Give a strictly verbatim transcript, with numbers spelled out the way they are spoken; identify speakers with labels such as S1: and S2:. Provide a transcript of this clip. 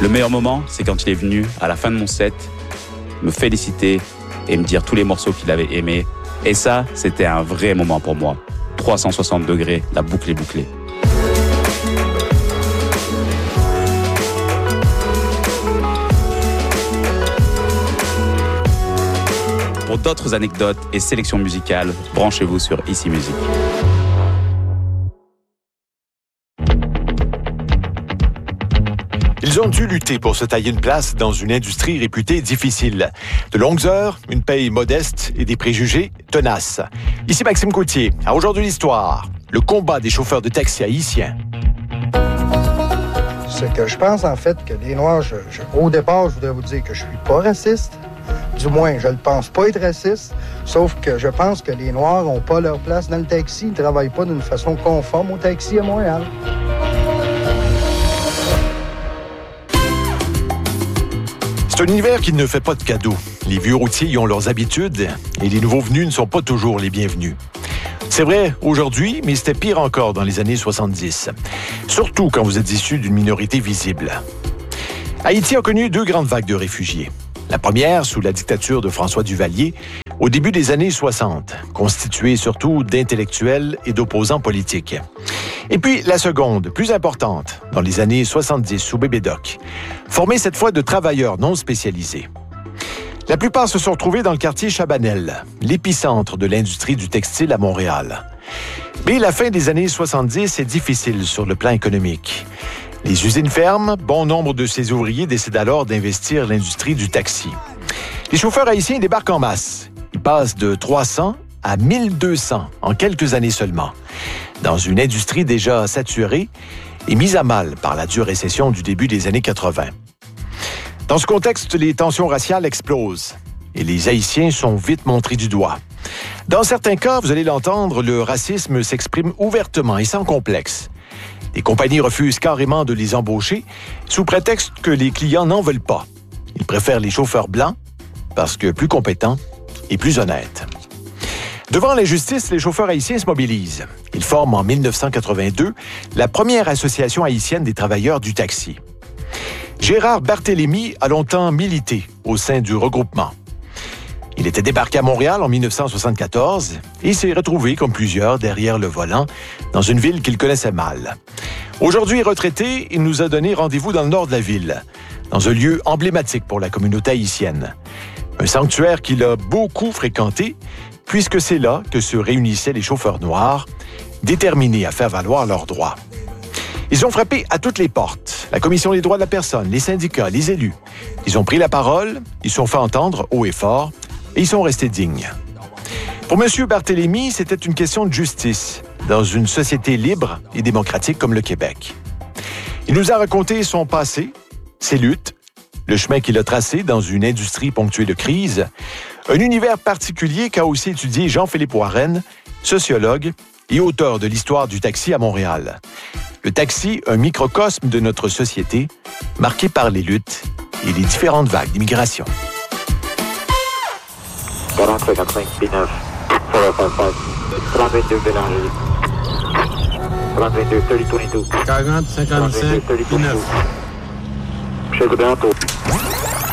S1: Le meilleur moment, c'est quand il est venu, à la fin de mon set, me féliciter et me dire tous les morceaux qu'il avait aimés. Et ça, c'était un vrai moment pour moi. trois cent soixante degrés, la boucle est bouclée. Pour d'autres anecdotes et sélections musicales, branchez-vous sur Ici Musique.
S2: Ils ont dû lutter pour se tailler une place dans une industrie réputée difficile. De longues heures, une paye modeste et des préjugés tenaces. Ici Maxime Gauthier. À Aujourd'hui l'Histoire, le combat des chauffeurs de taxi haïtiens.
S3: Ce que je pense, en fait, que les Noirs, je, je, au départ, je voudrais vous dire que je suis pas raciste. Du moins, je ne pense pas être raciste, sauf que je pense que les Noirs n'ont pas leur place dans le taxi. Ils ne travaillent pas d'une façon conforme au taxi à Montréal.
S2: C'est un univers qui ne fait pas de cadeaux. Les vieux routiers y ont leurs habitudes et les nouveaux venus ne sont pas toujours les bienvenus. C'est vrai aujourd'hui, mais c'était pire encore dans les années soixante-dix. Surtout quand vous êtes issu d'une minorité visible. Haïti a connu deux grandes vagues de réfugiés. La première, sous la dictature de François Duvalier, au début des années soixante, constituée surtout d'intellectuels et d'opposants politiques. Et puis la seconde, plus importante, dans les années soixante-dix, sous Bébé Doc, formée cette fois de travailleurs non spécialisés. La plupart se sont retrouvés dans le quartier Chabanel, l'épicentre de l'industrie du textile à Montréal. Mais la fin des années soixante-dix est difficile sur le plan économique. Les usines ferment, bon nombre de ces ouvriers décident alors d'investir l'industrie du taxi. Les chauffeurs haïtiens débarquent en masse. Ils passent de trois cents à mille deux cents en quelques années seulement, dans une industrie déjà saturée et mise à mal par la dure récession du début des années quatre-vingt. Dans ce contexte, les tensions raciales explosent et les Haïtiens sont vite montrés du doigt. Dans certains cas, vous allez l'entendre, le racisme s'exprime ouvertement et sans complexe. Les compagnies refusent carrément de les embaucher sous prétexte que les clients n'en veulent pas. Ils préfèrent les chauffeurs blancs parce que plus compétents et plus honnêtes. Devant la justice, les chauffeurs haïtiens se mobilisent. Ils forment en dix-neuf cent quatre-vingt-deux la première association haïtienne des travailleurs du taxi. Gérard Barthélemy a longtemps milité au sein du regroupement. Il était débarqué à Montréal en dix-neuf cent soixante-quatorze et s'est retrouvé, comme plusieurs, derrière le volant, dans une ville qu'il connaissait mal. Aujourd'hui retraité, il nous a donné rendez-vous dans le nord de la ville, dans un lieu emblématique pour la communauté haïtienne. Un sanctuaire qu'il a beaucoup fréquenté, puisque c'est là que se réunissaient les chauffeurs noirs, déterminés à faire valoir leurs droits. Ils ont frappé à toutes les portes, la Commission des droits de la personne, les syndicats, les élus. Ils ont pris la parole, ils se sont fait entendre haut et fort, et ils sont restés dignes. Pour M. Barthélemy, c'était une question de justice, dans une société libre et démocratique comme le Québec. Il nous a raconté son passé, ses luttes, le chemin qu'il a tracé dans une industrie ponctuée de crise, un univers particulier qu'a aussi étudié Jean-Philippe Warren, sociologue et auteur de l'histoire du taxi à Montréal. Le taxi, un microcosme de notre société, marqué par les luttes et les différentes vagues d'immigration.
S4: quarante quatre-vingt neuf, trente-deux Bélanger, trente-deux trente vingt-deux,
S5: quarante cinquante-cinq neuf.
S4: Chez le bientôt.